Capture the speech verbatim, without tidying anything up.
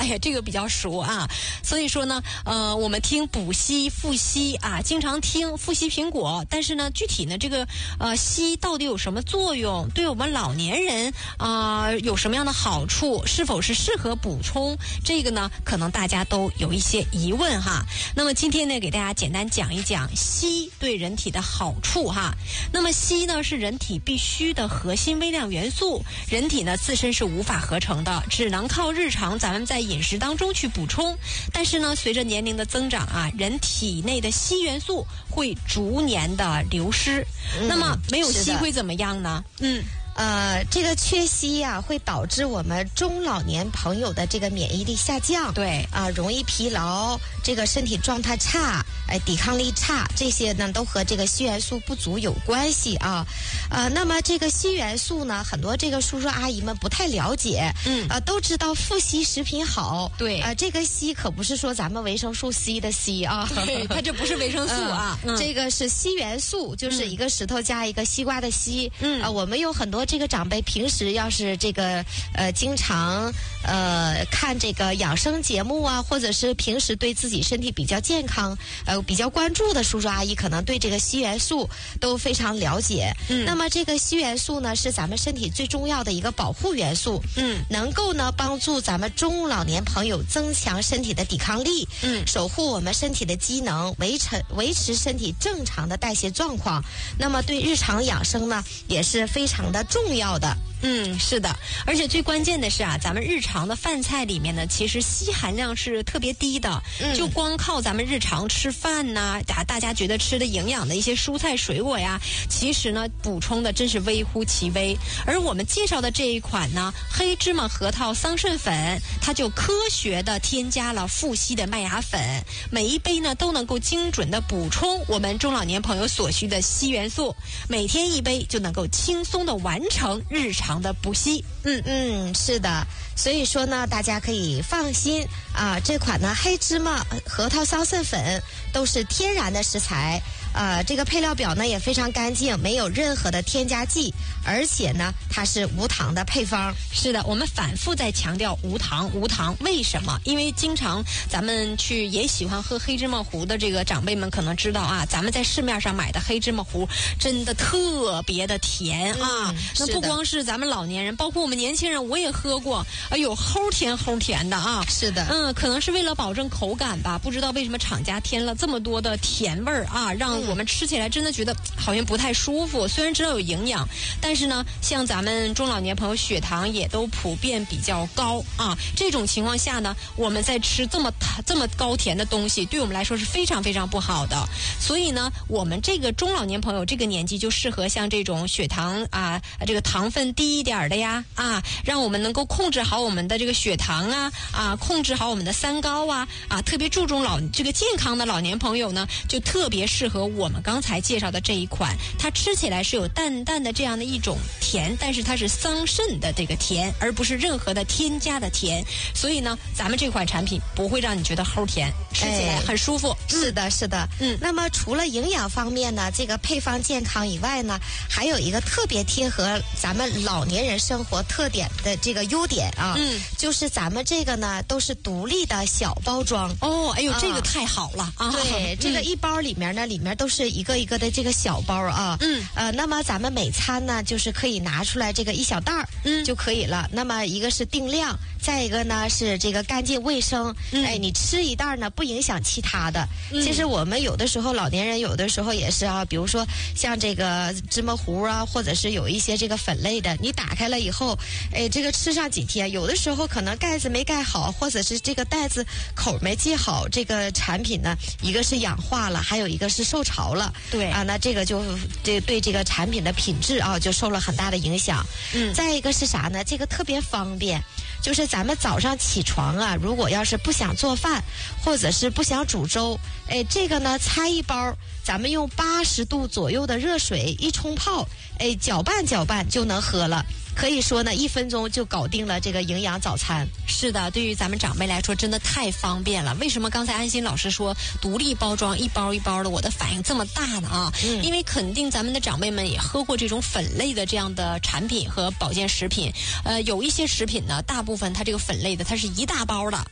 哎呀，这个比较熟啊。所以说呢，呃，我们听补硒、复硒啊，经常听复硒苹果，但是呢，具体呢，这个呃硒到底有什么作用？对我们老年人啊、呃、有什么样的好处？是否是适合补充？这个呢，可能大家都有一些疑问哈。那么今天呢，给大家简单讲一讲硒对人体的好处哈。那么硒呢是人体必须的核心微量元素，人体呢自身是无法合成的，只能靠日常咱们在饮食当中去补充。但是呢，随着年龄的增长啊，人体内的硒元素会逐年的流失。嗯、那么没有硒会怎么样呢？嗯。 呃，这个缺硒呀、啊，会导致我们中老年朋友的这个免疫力下降， 对啊、呃，容易疲劳，这个身体状态差，哎，抵抗力差，这些呢都和这个硒元素不足有关系啊。呃，那么这个硒元素呢，很多这个叔叔阿姨们不太了解， 嗯， 呃，都知道富硒食品好， 对， 呃，这个硒可不是说咱们维生素 C 的硒啊， 对，它这不是维生素啊， 嗯、这个是硒元素，就是一个石头加一个西瓜的西， 嗯， 啊、呃，我们有很多。这个长辈平时要是这个呃经常呃看这个养生节目啊，或者是平时对自己身体比较健康呃比较关注的叔叔阿姨，可能对这个硒元素都非常了解。嗯，那么这个硒元素呢，是咱们身体最重要的一个保护元素。嗯，能够呢帮助咱们中老年朋友增强身体的抵抗力。嗯，守护我们身体的机能，维持维持身体正常的代谢状况。那么对日常养生呢，也是非常的重要的。 嗯，是的，而且最关键的是啊，咱们日常的饭菜里面呢，其实硒含量是特别低的。嗯，就光靠咱们日常吃饭呐，大大家觉得吃的营养的一些蔬菜水果呀，其实呢补充的真是微乎其微。而我们介绍的这一款呢，黑芝麻核桃桑葚粉，它就科学的添加了富硒的麦芽粉，每一杯呢都能够精准的补充我们中老年朋友所需的硒元素，每天一杯就能够轻松的完成日常的补硒。 嗯嗯，是的，所以说呢，大家可以放心啊，这款呢黑芝麻核桃桑葚粉都是天然的食材。呃，这个配料表呢也非常干净，没有任何的添加剂，而且呢它是无糖的配方。 是的，我们反复在强调无糖无糖，为什么？因为经常咱们去也喜欢喝黑芝麻糊的这个长辈们可能知道啊，咱们在市面上买的黑芝麻糊真的特别的甜啊。嗯、那不光是咱们老年人，包括我们年轻人，我也喝过，哎呦，齁甜齁甜的啊。 是的， 嗯，可能是为了保证口感吧，不知道为什么厂家添了这么多的甜味儿啊，让我们吃起来真的觉得好像不太舒服。虽然知道有营养，但是呢，像咱们中老年朋友血糖也都普遍比较高啊。这种情况下呢，我们在吃这么这么高甜的东西，对我们来说是非常非常不好的。所以呢，我们这个中老年朋友这个年纪就适合像这种血糖啊，这个糖分低一点的呀啊，让我们能够控制好我们的这个血糖啊啊，控制好我们的三高啊啊，特别注重老这个健康的老年朋友呢，就特别适合我们刚才介绍的这一款。它吃起来是有淡淡的这样的一种甜，但是它是桑葚的这个甜，而不是任何的添加的甜。所以呢，咱们这款产品不会让你觉得齁甜，吃起来很舒服。 哎、是的，是的，嗯。那么除了营养方面呢，这个配方健康以外呢，还有一个特别贴合咱们老年人生活特点的这个优点啊，嗯，就是咱们这个呢都是独立的小包装。 哦，哎呦，啊、这个太好了啊！ 对，嗯、这个一包里面呢，里面都是一个一个的这个小包啊，嗯，呃，那么咱们每餐呢，就是可以拿出来这个一小袋儿，嗯，就可以了。那么一个是定量，再一个呢是这个干净卫生。嗯、哎，你吃一袋呢不影响其他的。嗯、其实我们有的时候老年人有的时候也是啊，比如说像这个芝麻糊啊，或者是有一些这个粉类的，你打开了以后，哎，这个吃上几天，有的时候可能盖子没盖好，或者是这个袋子口没系好，这个产品呢，一个是氧化了，还有一个是受潮了。 对啊，那这个就这对这个产品的品质啊，就受了很大的影响。嗯，再一个是啥呢？这个特别方便，就是咱们早上起床啊，如果要是不想做饭，或者是不想煮粥，哎，这个呢拆一包，咱们用八十度左右的热水一冲泡，哎，搅拌搅拌就能喝了。可以说呢，一分钟就搞定了这个营养早餐。 是的，对于咱们长辈来说，真的太方便了。为什么刚才安心老师说独立包装一包一包的，我的反应这么大呢啊？嗯、因为肯定咱们的长辈们也喝过这种粉类的这样的产品和保健食品。呃，有一些食品呢，大部分它这个粉类的，它是一大包的